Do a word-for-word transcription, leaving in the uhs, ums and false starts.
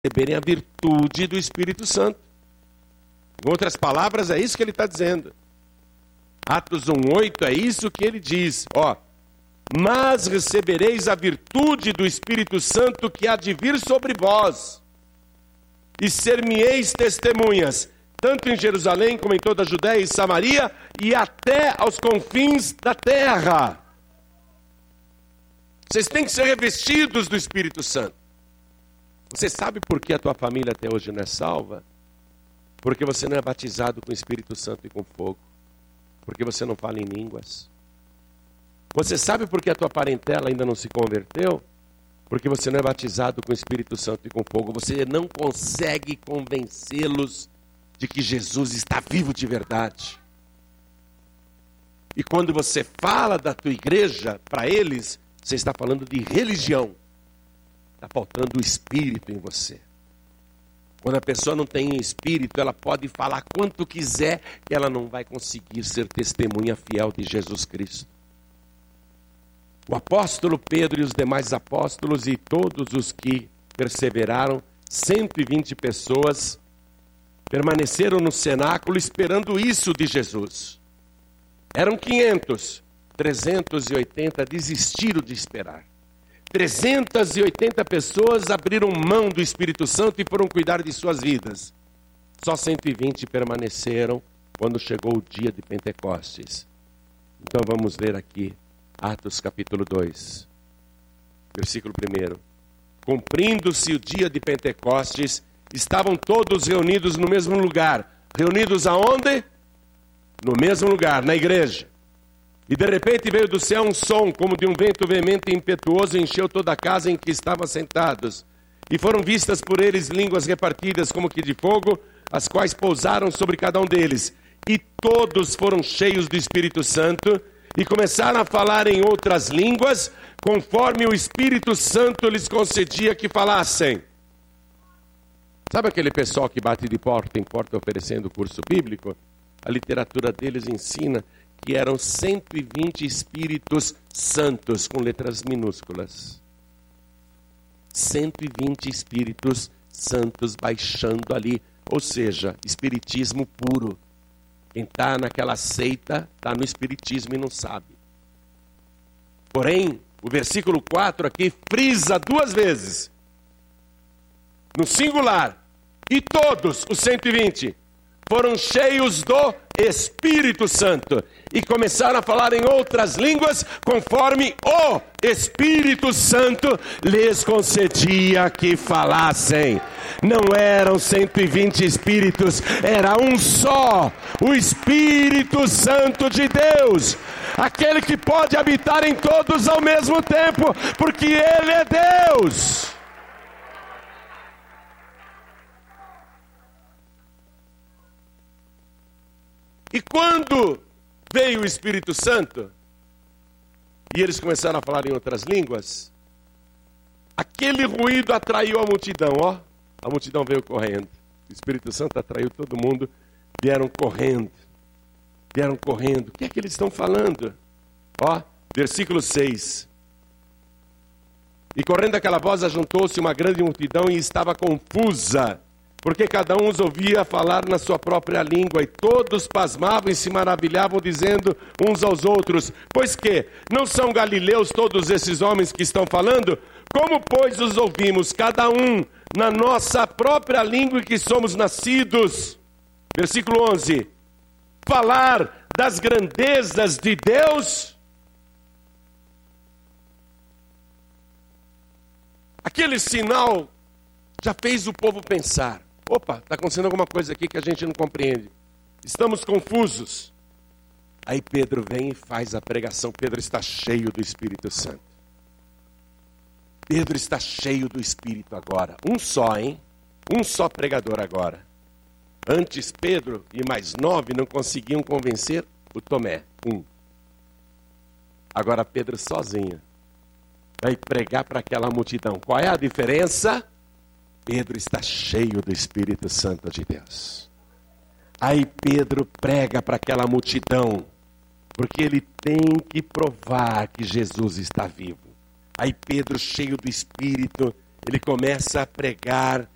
receberem a virtude do Espírito Santo. Em outras palavras, é isso que ele está dizendo. Atos um, oito, é isso que ele diz. Ó, mas recebereis a virtude do Espírito Santo que há de vir sobre vós, e ser-me-eis testemunhas, tanto em Jerusalém como em toda a Judéia e Samaria, e até aos confins da terra. Vocês têm que ser revestidos do Espírito Santo. Você sabe por que a tua família até hoje não é salva? Porque você não é batizado com o Espírito Santo e com fogo. Porque você não fala em línguas. Você sabe por que a tua parentela ainda não se converteu? Porque você não é batizado com o Espírito Santo e com fogo. Você não consegue convencê-los de que Jesus está vivo de verdade. E quando você fala da tua igreja para eles, você está falando de religião. Está faltando o Espírito em você. Quando a pessoa não tem Espírito, ela pode falar quanto quiser, que ela não vai conseguir ser testemunha fiel de Jesus Cristo. O apóstolo Pedro e os demais apóstolos e todos os que perseveraram, cento e vinte pessoas, permaneceram no cenáculo esperando isso de Jesus. Eram quinhentos, trezentos e oitenta desistiram de esperar. trezentas e oitenta pessoas abriram mão do Espírito Santo e foram cuidar de suas vidas. Só cento e vinte permaneceram quando chegou o dia de Pentecostes. Então vamos ler aqui Atos capítulo dois, versículo um. Cumprindo-se o dia de Pentecostes, estavam todos reunidos no mesmo lugar. Reunidos aonde? No mesmo lugar, na igreja. E de repente veio do céu um som, como de um vento veemente e impetuoso, e encheu toda a casa em que estavam sentados. E foram vistas por eles línguas repartidas como que de fogo, as quais pousaram sobre cada um deles. E todos foram cheios do Espírito Santo, e começaram a falar em outras línguas, conforme o Espírito Santo lhes concedia que falassem. Sabe aquele pessoal que bate de porta em porta oferecendo curso bíblico? A literatura deles ensina que eram cento e vinte Espíritos Santos, com letras minúsculas. cento e vinte Espíritos Santos baixando ali, ou seja, espiritismo puro. Quem está naquela seita está no espiritismo e não sabe. Porém, o versículo quatro aqui frisa duas vezes, no singular, e todos os cento e vinte foram cheios do Espírito Santo e começaram a falar em outras línguas, conforme o Espírito Santo lhes concedia que falassem. Não eram cento e vinte espíritos, era um só, o Espírito Santo de Deus, aquele que pode habitar em todos ao mesmo tempo, porque Ele é Deus. E quando veio o Espírito Santo, e eles começaram a falar em outras línguas, aquele ruído atraiu a multidão, ó. A multidão veio correndo. O Espírito Santo atraiu todo mundo, vieram correndo. Vieram correndo. O que é que eles estão falando? Ó, versículo seis. E correndo aquela voz, ajuntou-se uma grande multidão e estava confusa, porque cada um os ouvia falar na sua própria língua, e todos pasmavam e se maravilhavam, dizendo uns aos outros: pois que, não são galileus todos esses homens que estão falando? Como, pois, os ouvimos, cada um na nossa própria língua em que somos nascidos? Versículo onze. Falar das grandezas de Deus. Aquele sinal já fez o povo pensar: opa, está acontecendo alguma coisa aqui que a gente não compreende. Estamos confusos. Aí Pedro vem e faz a pregação. Pedro está cheio do Espírito Santo. Pedro está cheio do Espírito agora. Um só, hein? Um só pregador agora. Antes Pedro e mais nove não conseguiam convencer o Tomé. Um. Agora Pedro sozinho vai pregar para aquela multidão. Qual é a diferença? Pedro está cheio do Espírito Santo de Deus. Aí Pedro prega para aquela multidão, porque ele tem que provar que Jesus está vivo. Aí Pedro, cheio do Espírito, ele começa a pregar